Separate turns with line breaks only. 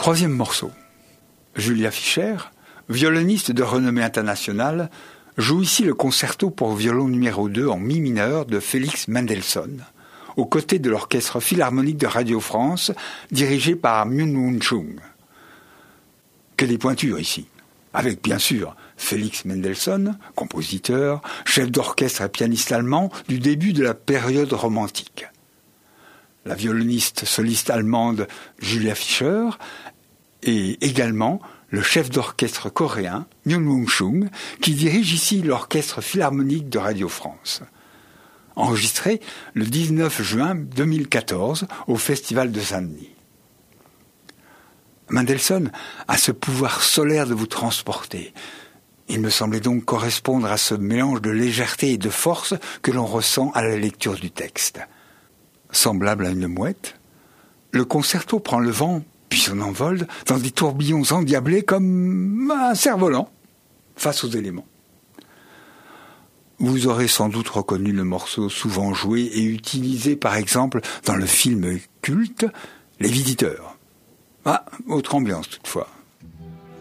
Troisième morceau. Julia Fischer, violoniste de renommée internationale, joue ici le concerto pour violon numéro 2 en mi mineur de Félix Mendelssohn, aux côtés de l'Orchestre Philharmonique de Radio France, dirigé par Myung-Whun Chung. Que des pointures ici, avec bien sûr Félix Mendelssohn, compositeur, chef d'orchestre et pianiste allemand du début de la période romantique. La violoniste soliste allemande Julia Fischer et également le chef d'orchestre coréen Myung-Whun Chung, qui dirige ici l'Orchestre Philharmonique de Radio France. Enregistré le 19 juin 2014 au Festival de Saint-Denis. Mendelssohn a ce pouvoir solaire de vous transporter. Il me semblait donc correspondre à ce mélange de légèreté et de force que l'on ressent à la lecture du texte. Semblable à une mouette, le concerto prend le vent, puis son envol, dans des tourbillons endiablés comme un cerf-volant face aux éléments. Vous aurez sans doute reconnu le morceau souvent joué et utilisé par exemple dans le film culte Les Visiteurs. Autre ambiance toutefois.